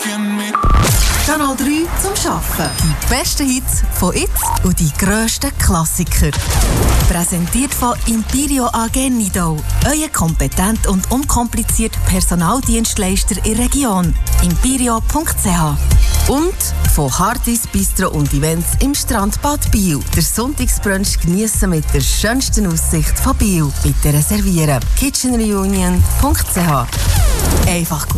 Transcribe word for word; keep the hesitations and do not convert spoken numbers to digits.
Kanal drei zum Arbeiten. Die besten Hits von jetzt und die grössten Klassiker. Präsentiert von Impirio A G Nidau. Euer kompetent und unkompliziert Personaldienstleister in der Region. impirio punkt c h. Und von Hartis Bistro und Events im Strandbad Biel. Der Sonntagsbrunch geniessen mit der schönsten Aussicht von Biel. Bitte reservieren. kitchen reunion punkt c h. Einfach gut.